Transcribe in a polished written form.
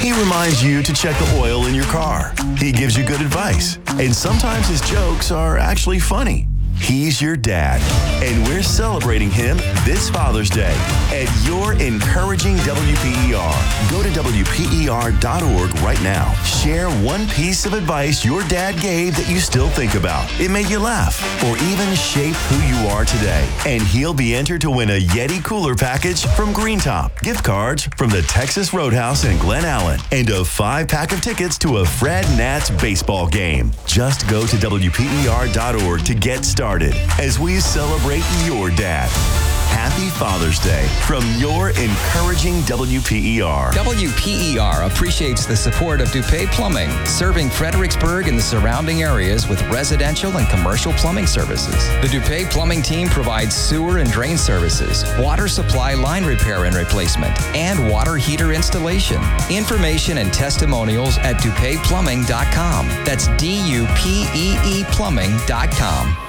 He reminds you to check the oil in your car. He gives you good advice. And sometimes his jokes are actually funny. He's your dad, and we're celebrating him this Father's Day at your encouraging WPER. Go to WPER.org right now. Share one piece of advice your dad gave that you still think about. It made you laugh or even shape who you are today. And he'll be entered to win a Yeti cooler package from Green Top, gift cards from the Texas Roadhouse in Glen Allen, and a 5-pack of tickets to a Fred Nats baseball game. Just go to WPER.org to get started as we celebrate your dad. Happy Father's Day from your encouraging WPER. WPER appreciates the support of DuPay Plumbing, serving Fredericksburg and the surrounding areas with residential and commercial plumbing services. The DuPay Plumbing team provides sewer and drain services, water supply line repair and replacement, and water heater installation. Information and testimonials at DuPayPlumbing.com. That's DUPEE Plumbing.com.